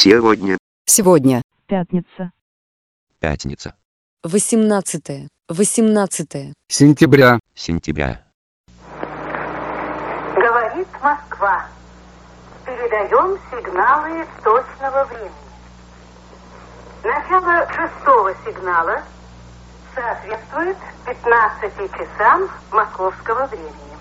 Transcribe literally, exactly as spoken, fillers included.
Сегодня. Сегодня. Пятница. Пятница. Восемнадцатое. Восемнадцатое. Сентября. Сентября. Говорит Москва. Передаем сигналы точного времени. Начало шестого сигнала соответствует пятнадцати часам московского времени.